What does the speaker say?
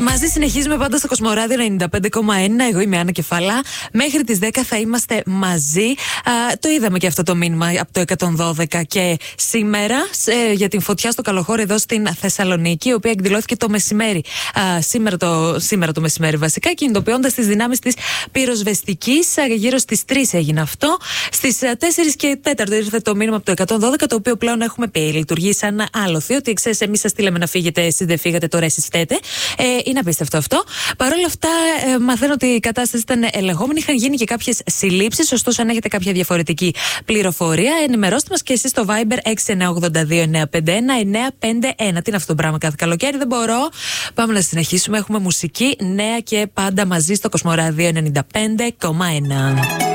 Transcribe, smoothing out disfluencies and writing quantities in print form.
Μαζί συνεχίζουμε πάντα στο Κοσμοράδιο 95,1. Εγώ είμαι Άννα Κεφαλά. Μέχρι τις 10 θα είμαστε μαζί. Το είδαμε και αυτό το μήνυμα από το 112 και σήμερα για την φωτιά στο Καλοχώρι εδώ στην Θεσσαλονίκη, η οποία εκδηλώθηκε το μεσημέρι. Σήμερα το μεσημέρι βασικά, κινητοποιώντας τις δυνάμεις της πυροσβεστικής. Γύρω στις 3 έγινε αυτό. Στις 4 και 4 ήρθε το μήνυμα από το 112, το οποίο πλέον έχουμε πει. Λειτουργεί σαν άλοθη, ότι ξέρεις, εμείς σας στείλαμε να φύγετε, εσείς δεν φύγατε, τώρα εσείς φταίτε. Είναι απίστευτο αυτό. Παρ' όλα αυτά, μαθαίνω ότι η κατάσταση ήταν ελεγχόμενη. Είχαν γίνει και κάποιες συλλήψεις. Ωστόσο, αν έχετε κάποια διαφορετική πληροφορία, ενημερώστε μας και εσείς στο Viber 6982-951-951. Τι είναι αυτό το πράγμα κάθε καλοκαίρι, δεν μπορώ. Πάμε να συνεχίσουμε. Έχουμε μουσική, νέα και πάντα μαζί στο Κοσμοράδιο 95,1.